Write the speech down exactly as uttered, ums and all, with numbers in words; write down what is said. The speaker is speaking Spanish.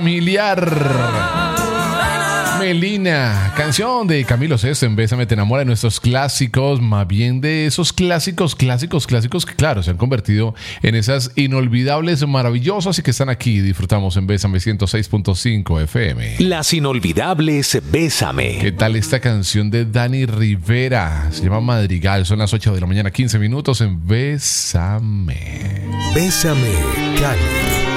Familiar. Melina, canción de Camilo Sesto en Bésame te enamora, de nuestros clásicos, más bien de esos clásicos, clásicos, clásicos que claro, se han convertido en esas inolvidables, maravillosas y que están aquí. Disfrutamos en Bésame ciento seis punto cinco F M. Las inolvidables Bésame. ¿Qué tal esta canción de Dani Rivera? Se llama Madrigal, son las ocho de la mañana, quince minutos en Bésame. Bésame, Cali.